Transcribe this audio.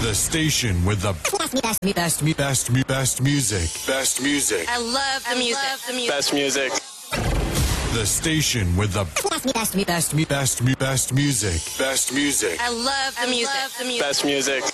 The station with the best music. Best music. I love the music. Best music. The station with the best music. Best music. I love the music. Best music.